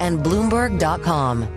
and Bloomberg.com.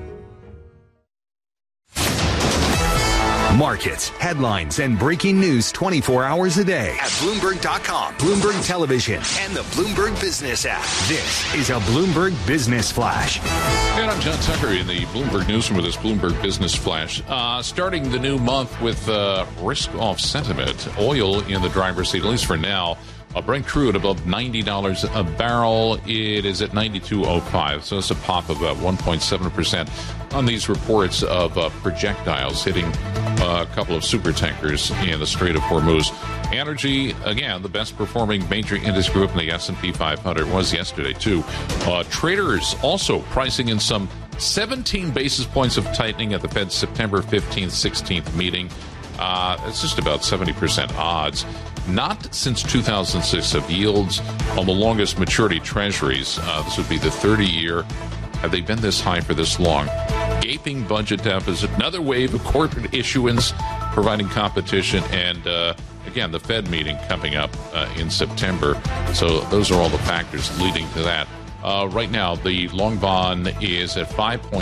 Markets, headlines, and breaking news 24 hours a day at Bloomberg.com, Bloomberg Television, and the Bloomberg Business app. This is a Bloomberg Business Flash. And I'm John Tucker in the Bloomberg Newsroom with this Bloomberg Business Flash. Starting the new month with risk-off sentiment. Oil in the driver's seat, at least for now. Brent crude above $90 a barrel. It is at $92.05, so it's a pop of about 1.7% on these reports of projectiles hitting a couple of super tankers in the Strait of Hormuz. Energy, again, the best performing major index group in the S&P 500 was yesterday, too. Traders also pricing in some 17 basis points of tightening at the Fed's September 15th, 16th meeting. It's just about 70% odds. Not since 2006 have yields on the longest maturity treasuries. This would be the 30-year. Have they been this high for this long? Gaping budget deficit, another wave of corporate issuance providing competition, and again, the Fed meeting coming up in September. So those are all the factors leading to that. Right now, the long bond is at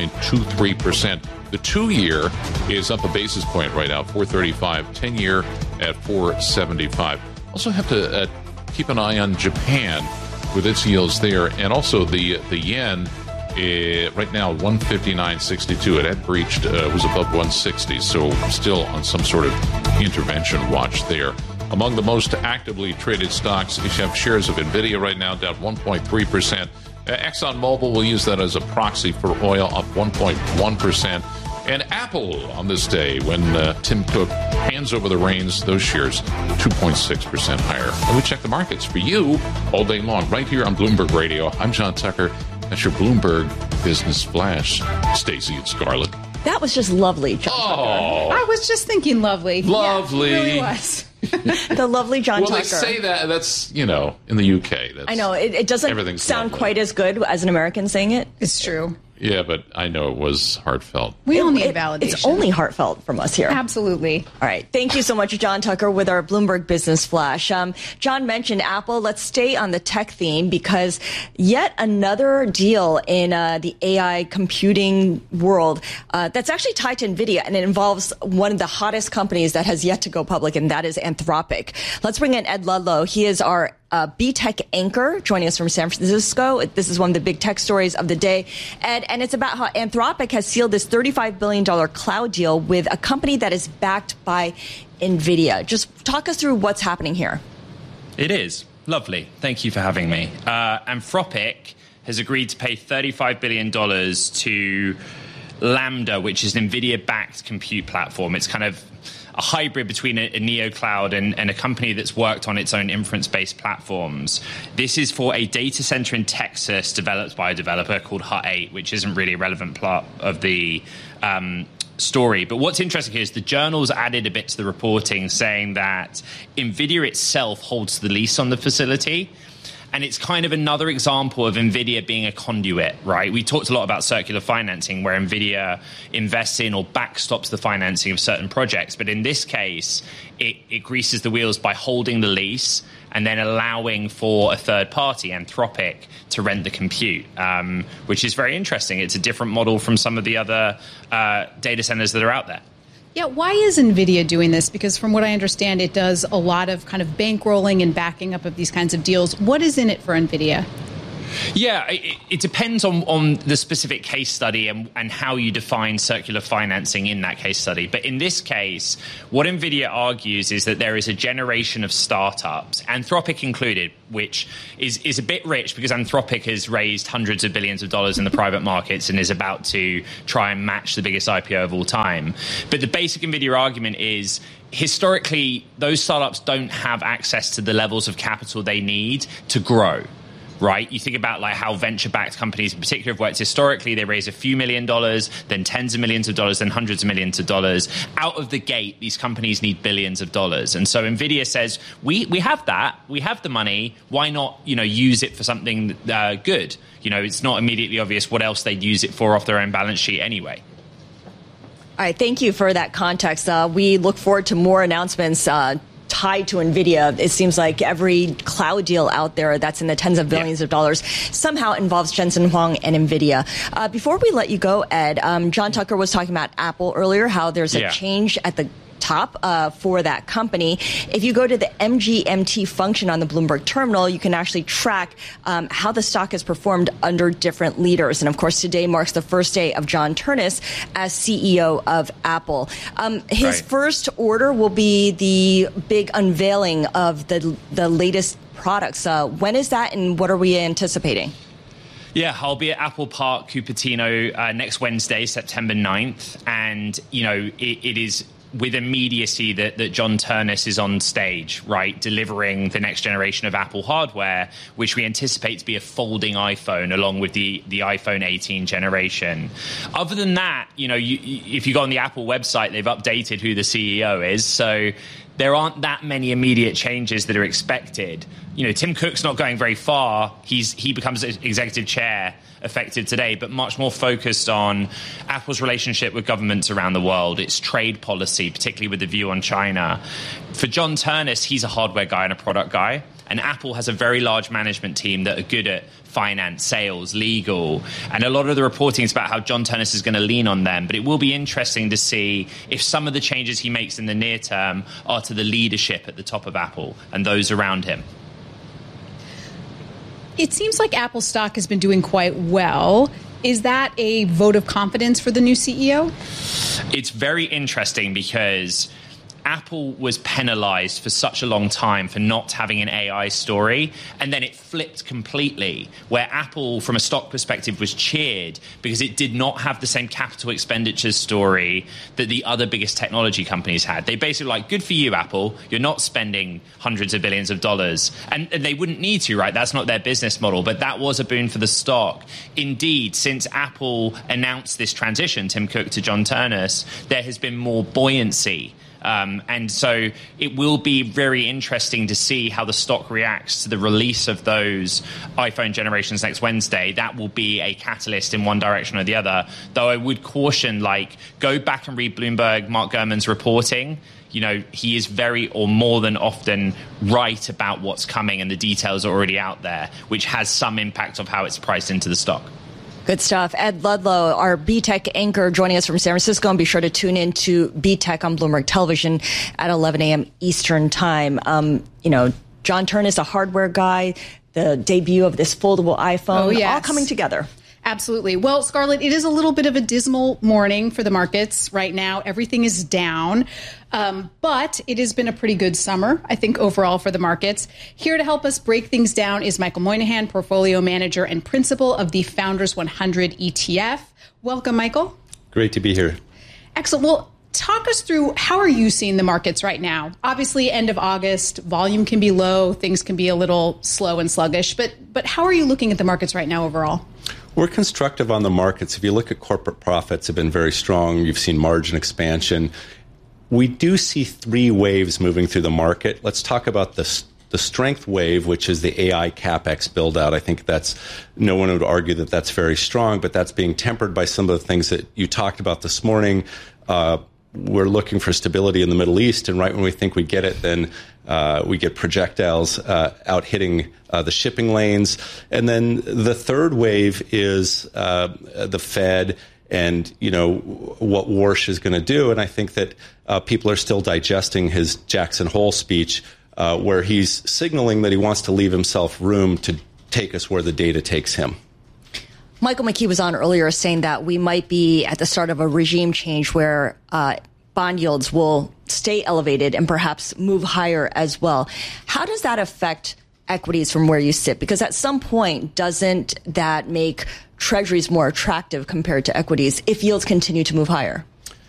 5.23%. The 2-year is up a basis point right now, 4.35. 10-year at 4.75. Also have to keep an eye on Japan with its yields there, and also the yen. Right now, 159.62. It had breached, was above 160, so still on some sort of intervention watch there. Among the most actively traded stocks, you have shares of NVIDIA right now down 1.3%. ExxonMobil will use that as a proxy for oil, up 1.1%. And Apple on this day, when Tim Cook hands over the reins, those shares 2.6% higher. And we check the markets for you all day long, right here on Bloomberg Radio. I'm John Tucker. That's your Bloomberg Business Flash. Stacey and Scarlett. That was just lovely, John Tucker. I was just thinking lovely. Lovely. Yeah, it really was. The lovely John Tucker. Well, they say that. That's, in the UK. That's, I know. It doesn't sound quite as good as an American saying it. It's true. Yeah, but I know it was heartfelt. We all need validation. It's only heartfelt from us here. Absolutely. All right. Thank you so much, John Tucker, with our Bloomberg Business Flash. John mentioned Apple. Let's stay on the tech theme because yet another deal in the AI computing world that's actually tied to NVIDIA, and it involves one of the hottest companies that has yet to go public, and that is Anthropic. Let's bring in Ed Ludlow. He is our B-Tech anchor, joining us from San Francisco. This is one of the big tech stories of the day. Ed, and it's about how Anthropic has sealed this $35 billion cloud deal with a company that is backed by NVIDIA. Just talk us through what's happening here. It is. Lovely. Thank you for having me. Anthropic has agreed to pay $35 billion to Lambda, which is an NVIDIA-backed compute platform. It's kind of a hybrid between a neocloud and a company that's worked on its own inference-based platforms. This is for a data center in Texas developed by a developer called Hut 8, which isn't really a relevant part of the story. But what's interesting here is the journals added a bit to the reporting saying that NVIDIA itself holds the lease on the facility. And it's kind of another example of NVIDIA being a conduit, right? We talked a lot about circular financing, where NVIDIA invests in or backstops the financing of certain projects. But in this case, it greases the wheels by holding the lease and then allowing for a third party, Anthropic, to rent the compute, which is very interesting. It's a different model from some of the other data centers that are out there. Yeah, why is NVIDIA doing this? Because from what I understand, it does a lot of kind of bankrolling and backing up of these kinds of deals. What is in it for NVIDIA? Yeah, it depends on the specific case study and how you define circular financing in that case study. But in this case, what NVIDIA argues is that there is a generation of startups, Anthropic included, which is a bit rich because Anthropic has raised hundreds of billions of dollars in the private markets and is about to try and match the biggest IPO of all time. But the basic NVIDIA argument is, historically, those startups don't have access to the levels of capital they need to grow. Right? You think about like how venture-backed companies in particular have worked historically. They raise a few $1 million, then tens of millions of dollars, then hundreds of millions of dollars. Out of the gate, these companies need billions of dollars. And so NVIDIA says, we have that. We have the money. Why not, use it for something good? It's not immediately obvious what else they'd use it for off their own balance sheet anyway. All right. Thank you for that context. We look forward to more announcements tied to NVIDIA. It seems like every cloud deal out there that's in the tens of billions of dollars somehow involves Jensen Huang and NVIDIA. Before we let you go, Ed, John Tucker was talking about Apple earlier, how there's a change at the top for that company. If you go to the MGMT function on the Bloomberg terminal, you can actually track how the stock has performed under different leaders. And of course, today marks the first day of John Ternus as CEO of Apple. His first order will be the big unveiling of the latest products. When is that, and what are we anticipating? Yeah, I'll be at Apple Park, Cupertino next Wednesday, September 9th. And, it is with immediacy that John Ternus is on stage, right, delivering the next generation of Apple hardware, which we anticipate to be a folding iPhone along with the iPhone 18 generation. Other than that, if you go on the Apple website, they've updated who the CEO is. So there aren't that many immediate changes that are expected. Tim Cook's not going very far. He becomes executive chair effective today, but much more focused on Apple's relationship with governments around the world, its trade policy, particularly with the view on China. For John Ternus, he's a hardware guy and a product guy, and Apple has a very large management team that are good at finance, sales, legal, and a lot of the reporting is about how John Ternus is going to lean on them. But it will be interesting to see if some of the changes he makes in the near term are to the leadership at the top of Apple and those around him. It seems like Apple stock has been doing quite well. Is that a vote of confidence for the new CEO? It's very interesting because Apple was penalized for such a long time for not having an AI story, and then it flipped completely, where Apple, from a stock perspective, was cheered because it did not have the same capital expenditures story that the other biggest technology companies had. They basically were like, good for you, Apple. You're not spending hundreds of billions of dollars. And they wouldn't need to, right? That's not their business model. But that was a boon for the stock. Indeed, since Apple announced this transition, Tim Cook to John Ternus, there has been more buoyancy. And so it will be very interesting to see how the stock reacts to the release of those iPhone generations next Wednesday. That will be a catalyst in one direction or the other. Though I would caution, go back and read Bloomberg, Mark Gurman's reporting. He is very or more than often right about what's coming, and the details are already out there, which has some impact of how it's priced into the stock. Good stuff. Ed Ludlow, our BTech anchor, joining us from San Francisco. And be sure to tune in to BTech on Bloomberg Television at 11 a.m. Eastern Time. John Ternus, a hardware guy, the debut of this foldable iPhone, all coming together. Absolutely. Well, Scarlett, it is a little bit of a dismal morning for the markets right now. Everything is down. But it has been a pretty good summer, I think, overall for the markets. Here to help us break things down is Michael Moynihan, portfolio manager and principal of the Founders 100 ETF. Welcome, Michael. Great to be here. Excellent. Well, talk us through, how are you seeing the markets right now? Obviously, end of August, volume can be low, things can be a little slow and sluggish. But how are you looking at the markets right now overall? We're constructive on the markets. If you look at corporate profits, have been very strong. You've seen margin expansion. We do see three waves moving through the market. Let's talk about the strength wave, which is the AI CapEx build out. I think that's, no one would argue that that's very strong, but that's being tempered by some of the things that you talked about this morning. We're looking for stability in the Middle East, and right when we think we get it, then we get projectiles out hitting the shipping lanes. And then the third wave is the Fed and, what Warsh is going to do. And I think that people are still digesting his Jackson Hole speech, where he's signaling that he wants to leave himself room to take us where the data takes him. Michael McKee was on earlier saying that we might be at the start of a regime change where bond yields will stay elevated and perhaps move higher as well. How does that affect equities from where you sit? Because at some point, doesn't that make treasuries more attractive compared to equities if yields continue to move higher?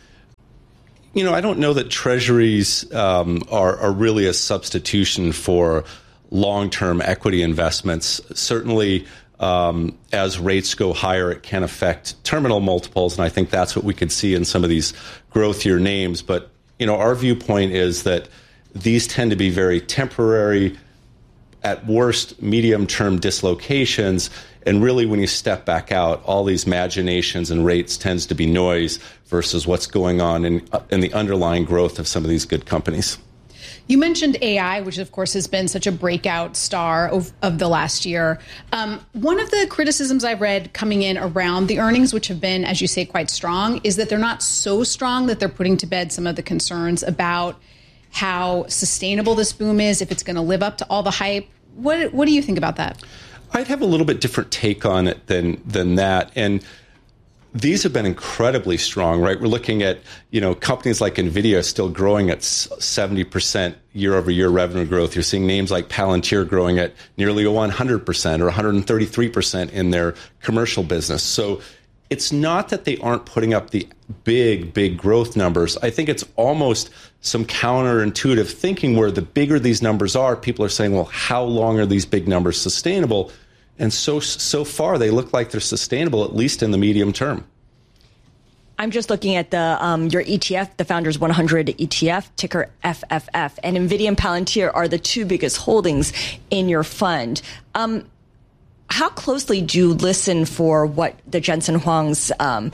I don't know that treasuries are really a substitution for long-term equity investments. Certainly, as rates go higher, it can affect terminal multiples, and I think that's what we could see in some of these growthier names. But, our viewpoint is that these tend to be very temporary, at worst, medium-term dislocations. And really, when you step back out, all these machinations and rates tends to be noise versus what's going on in the underlying growth of some of these good companies. You mentioned AI, which of course has been such a breakout star of the last year. One of the criticisms I've read coming in around the earnings, which have been, as you say, quite strong, is that they're not so strong that they're putting to bed some of the concerns about how sustainable this boom is, if it's going to live up to all the hype. What do you think about that? I'd have a little bit different take on it than that. And these have been incredibly strong, right? We're looking at, companies like NVIDIA still growing at 70% year-over-year revenue growth. You're seeing names like Palantir growing at nearly 100% or 133% in their commercial business. So it's not that they aren't putting up the big growth numbers. I think it's almost some counterintuitive thinking where the bigger these numbers are, people are saying, well, how long are these big numbers sustainable? And so far, they look like they're sustainable, at least in the medium term. I'm just looking at your ETF, the Founders 100 ETF, ticker FFF. And NVIDIA and Palantir are the two biggest holdings in your fund. How closely do you listen for what the Jensen Huangs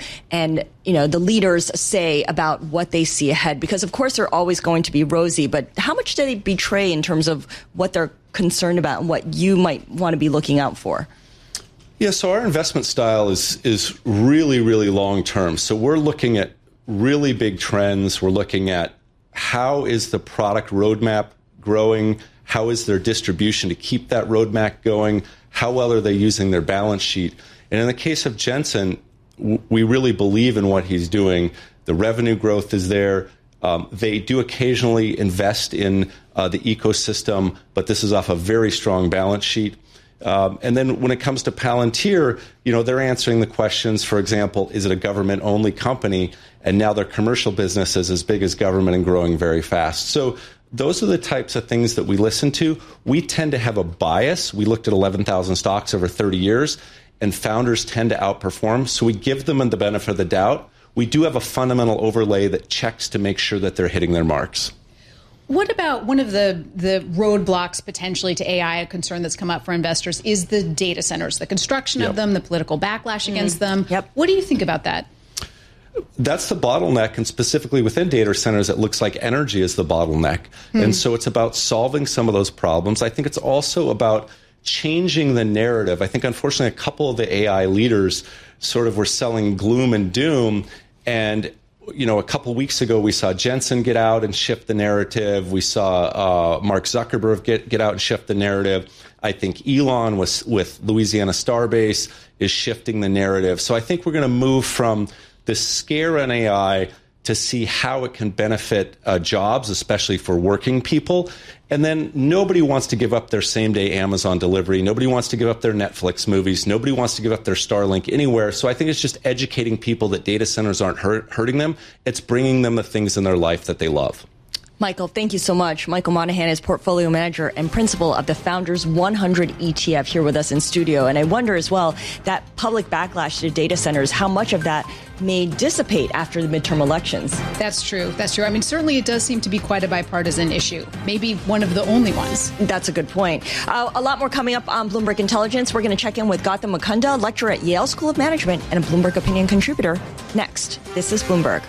and the leaders say about what they see ahead? Because, of course, they're always going to be rosy. But how much do they betray in terms of what they're concerned about and what you might want to be looking out for? Yeah, so our investment style is really, really long term. So we're looking at really big trends. We're looking at how is the product roadmap growing? How is their distribution to keep that roadmap going? How well are they using their balance sheet? And in the case of Jensen, we really believe in what he's doing. The revenue growth is there. They do occasionally invest in the ecosystem, but this is off a very strong balance sheet. And then when it comes to Palantir, they're answering the questions, for example, is it a government-only company? And now their commercial business is as big as government and growing very fast. So those are the types of things that we listen to. We tend to have a bias. We looked at 11,000 stocks over 30 years, and founders tend to outperform. So we give them the benefit of the doubt. We do have a fundamental overlay that checks to make sure that they're hitting their marks. What about one of the roadblocks potentially to AI, a concern that's come up for investors, is the data centers, the construction of them, the political backlash against them. Yep. What do you think about that? That's the bottleneck, and specifically within data centers, it looks like energy is the bottleneck. And so it's about solving some of those problems. I think it's also about changing the narrative. I think, unfortunately, a couple of the AI leaders sort of were selling gloom and doom. And, a couple of weeks ago, we saw Jensen get out and shift the narrative. We saw Mark Zuckerberg get out and shift the narrative. I think Elon with Louisiana Starbase is shifting the narrative. So I think we're going to move from the scare on AI to see how it can benefit jobs, especially for working people. And then nobody wants to give up their same-day Amazon delivery. Nobody wants to give up their Netflix movies. Nobody wants to give up their Starlink anywhere. So I think it's just educating people that data centers aren't hurting them. It's bringing them the things in their life that they love. Michael, thank you so much. Michael Monahan is portfolio manager and principal of the Founders 100 ETF here with us in studio. And I wonder as well, that public backlash to data centers, how much of that may dissipate after the midterm elections? That's true. That's true. I mean, certainly it does seem to be quite a bipartisan issue. Maybe one of the only ones. That's a good point. A lot more coming up on Bloomberg Intelligence. We're going to check in with Gautam Mukunda, lecturer at Yale School of Management and a Bloomberg Opinion contributor. Next, this is Bloomberg.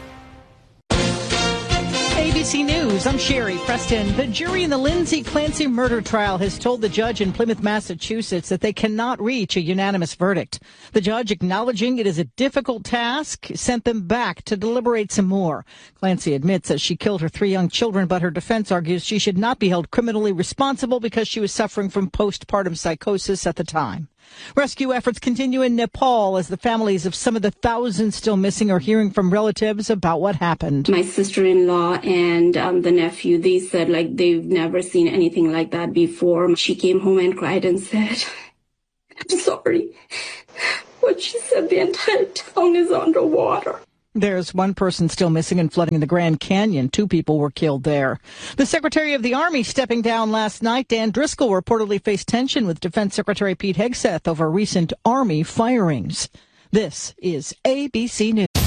ABC News, I'm Sherry Preston. The jury in the Lindsay Clancy murder trial has told the judge in Plymouth, Massachusetts, that they cannot reach a unanimous verdict. The judge, acknowledging it is a difficult task, sent them back to deliberate some more. Clancy admits that she killed her 3 young children, but her defense argues she should not be held criminally responsible because she was suffering from postpartum psychosis at the time. Rescue efforts continue in Nepal as the families of some of the thousands still missing are hearing from relatives about what happened. My sister-in-law and the nephew, they said like they've never seen anything like that before. She came home and cried and said, "I'm sorry." What she said, the entire town is underwater. There's one person still missing in flooding in the Grand Canyon. 2 people were killed there. The Secretary of the Army stepping down last night. Dan Driscoll reportedly faced tension with Defense Secretary Pete Hegseth over recent Army firings. This is ABC News.